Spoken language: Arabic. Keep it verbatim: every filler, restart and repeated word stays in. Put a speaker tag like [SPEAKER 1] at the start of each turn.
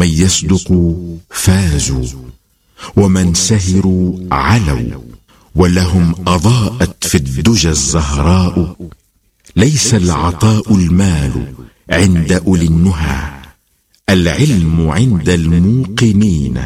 [SPEAKER 1] من يصدقوا فازوا، ومن سهروا علوا، ولهم أضاءت في الدجى الزهراء. ليس العطاء المال عند أولي النهى، العلم عند الموقنين.